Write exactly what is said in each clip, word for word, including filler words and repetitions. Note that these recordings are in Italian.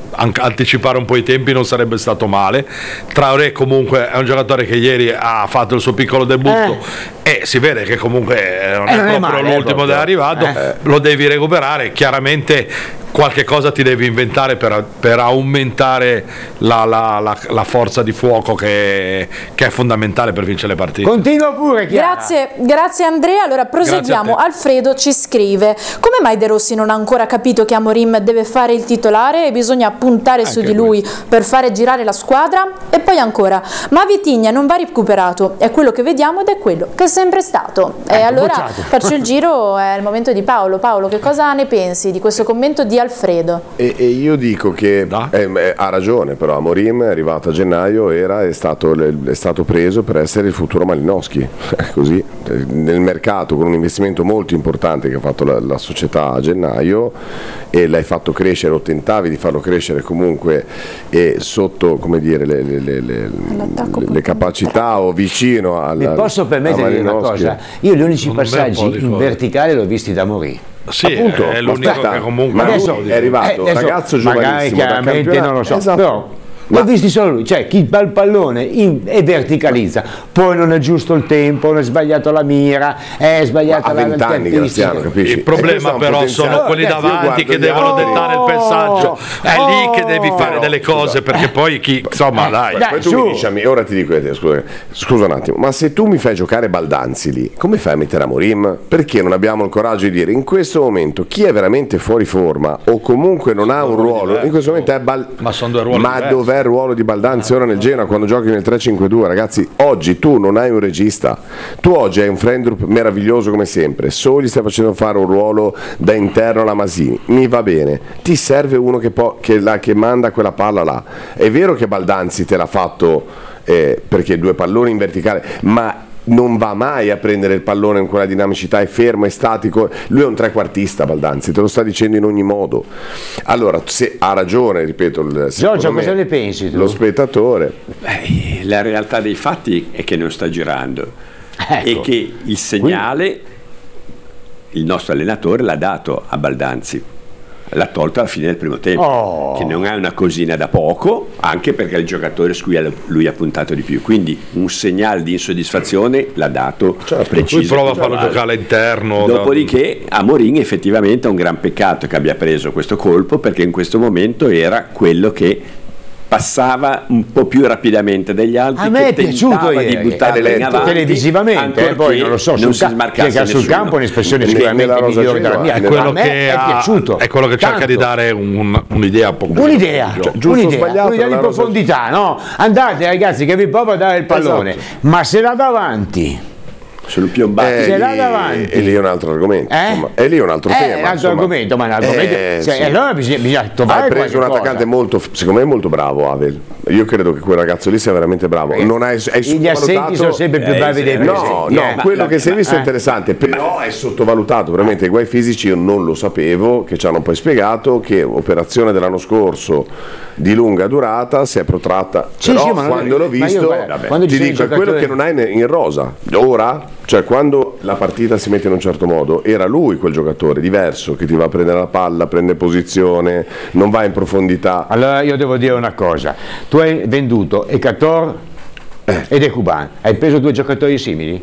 anche anticipare un po' i tempi non sarebbe stato male. Traoré comunque è un giocatore che ieri ha fatto il suo piccolo debutto eh. e si vede che comunque non è, eh, non è proprio male, l'ultimo che è arrivato, eh. lo devi recuperare, chiaramente qualche cosa ti devi inventare per, per aumentare la, la, la, la forza di fuoco che, che è fondamentale per vincere le partite. Continua pure, Chiara. Grazie, grazie Andrea. Allora proseguiamo. Alfredo ci scrive: come mai De Rossi non ha ancora capito che Amorim deve fare il titolare e bisogna puntare Anche su di lui questo. per fare girare la squadra? E poi ancora, ma Vitinha non va recuperato, è quello che vediamo ed è quello che è sempre stato. E eh, allora bocciato. faccio il giro, è il momento di Paolo. Paolo, che cosa ne pensi di questo commento di Alfredo? E, e io dico che eh, ha ragione, però Amorim è arrivato a gennaio, era, è, stato, è stato preso per essere il futuro Malinowski, così nel mercato, con un investimento molto importante che ha fatto la, la società a gennaio, e l'hai fatto crescere o tentavi di farlo crescere comunque, e sotto, come dire, le, le, le, le, le capacità o vicino alla, mi posso permettere di dire una cosa? Io gli unici passaggi in verticale l'ho visti da Amorim. Sì, appunto, è l'unico che comunque ma adesso è arrivato eh, ragazzo giovanissimo, magari chiaramente non lo so, esatto. però l'ho visti solo lui, cioè chi va il pallone in, e verticalizza, poi non è giusto il tempo, non è sbagliato la mira, è sbagliata la vent'anni, Graziano, capisci? Il problema però sono quelli davanti che devono dettare il pensaggio, è lì che devi fare no, delle cose, scusa. perché poi chi, insomma eh, dai, dai poi tu su. mi dici a me, ora ti dico, scusa, scusa un attimo, ma se tu mi fai giocare Baldanzi lì, come fai a mettere Amorim? Perché non abbiamo il coraggio di dire in questo momento chi è veramente fuori forma o comunque non ha un ruolo, diversi. in questo momento è Bal- ma sono due ruoli ma diversi. Dov'è il ruolo di Baldanzi ora nel Genoa quando giochi nel tre cinque due? Ragazzi, oggi tu non hai un regista, tu oggi hai un Frendrup meraviglioso come sempre, solo gli stai facendo fare un ruolo da interno alla Masini, mi va bene, ti serve uno che, po- che, la, che manda quella palla là. È vero che Baldanzi te l'ha fatto eh, perché due palloni in verticale, ma non va mai a prendere il pallone con quella dinamicità, è fermo, è statico, lui è un trequartista Baldanzi, te lo sta dicendo in ogni modo. Allora, se ha ragione, ripeto, il, Giorgio, cosa ne pensi tu? Lo spettatore. Beh, la realtà dei fatti è che non sta girando, ecco. E che il segnale Quindi. il nostro allenatore l'ha dato a Baldanzi, l'ha tolto alla fine del primo tempo, oh. che non è una cosina da poco, anche perché il giocatore su cui lui ha puntato di più, quindi un segnale di insoddisfazione l'ha dato, certo, preciso. Poi prova a farlo giocare all'interno. Dopodiché da... Amorim effettivamente è un gran peccato che abbia preso questo colpo, perché in questo momento era quello che passava un po' più rapidamente degli altri, a me è piaciuto di buttare in avanti televisivamente, eh, poi non lo so, non sul, si ca- che sul campo è un'espressione sicuramente migliore della mia, è quello a me che è ha, piaciuto, è quello che cerca tanto. di dare un, un'idea poco un'idea, cioè, un'idea, un'idea di profondità, no? Andate ragazzi che vi provo a dare il pallone, esatto. ma se la davanti sono piombati, eh, davanti. E lì è un altro argomento, eh? insomma. E lì è un altro eh, tema, un altro insomma. argomento, ma un argomento, eh, cioè, sì. allora bisogna, bisogna trovare hai preso un attaccante cosa. molto, secondo me molto bravo, Avel. Io credo che quel ragazzo lì sia veramente bravo. Eh, non hai, hai gli assenti sono sempre più bravi eh, dei presenti. No, no, eh. quello ma, che si è visto ma, è interessante, però è sottovalutato. Veramente i guai fisici io non lo sapevo, che ci hanno poi spiegato che operazione dell'anno scorso di lunga durata si è protratta. Sì, però sì, ma quando non, l'ho visto, io, guarda, quando ti dico, è quello che non hai in rosa. Ora, cioè quando la partita si mette in un certo modo, era lui quel giocatore diverso che ti va a prendere la palla, prende posizione, non va in profondità. Allora io devo dire una cosa, tu hai venduto Ekator eh. ed Ekuban, hai preso due giocatori simili?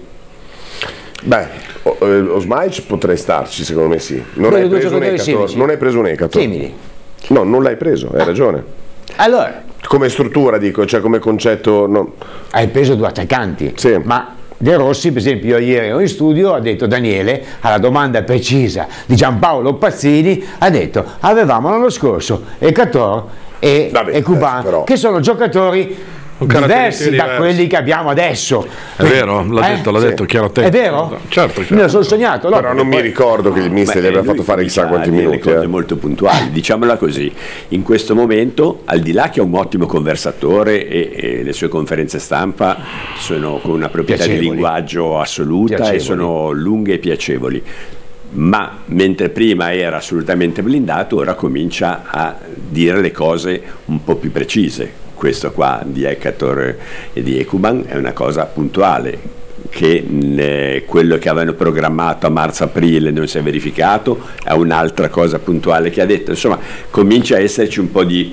Beh, Osmaic potrei starci, secondo me sì. Non hai, preso un Ekator, non hai preso un Ekator. Simili. No, non l'hai preso, hai ah. ragione. Allora, come struttura dico, cioè come concetto no. Hai preso due attaccanti, sì. ma De Rossi, per esempio, io ieri ero in studio, ha detto Daniele, alla domanda precisa di Giampaolo Pazzini, ha detto avevamo l'anno scorso Ekator e Ekuban, che sono giocatori diversi da diversi. quelli che abbiamo adesso. È vero, l'ha eh? detto, l'ha sì. detto chiaro te. È vero? Certo, certo. Me lo sono sognato. Però non mi ricordo che il mister gli abbia fatto fare chissà quanti minuti. Cose eh. molto puntuali, diciamola così. In questo momento, al di là che è un ottimo conversatore e, e le sue conferenze stampa sono con una proprietà piacevoli. di linguaggio assoluta piacevoli. e sono lunghe e piacevoli. Ma mentre prima era assolutamente blindato, ora comincia a dire le cose un po' più precise. Questo qua di Ekator e di Ekuban è una cosa puntuale, che ne, quello che avevano programmato a marzo-aprile non si è verificato, è un'altra cosa puntuale che ha detto. Insomma, comincia a esserci un po' di